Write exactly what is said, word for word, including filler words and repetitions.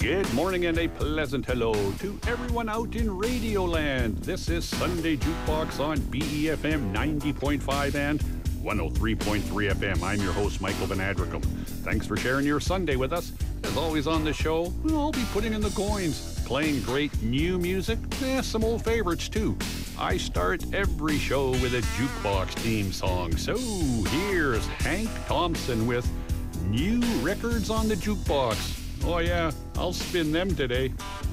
Good morning and a pleasant hello to everyone out in Radioland. This is Sunday Jukebox on B E F M ninety point five and one oh three point three F M. I'm your host, Michael Van Adricum. Thanks for sharing your Sunday with us. As always on the show, I'll be putting in the coins, playing great new music, and some old favorites too. I start every show with a jukebox theme song. So here's Hank Thompson with New Records on the Jukebox. Oh yeah, I'll spin them today.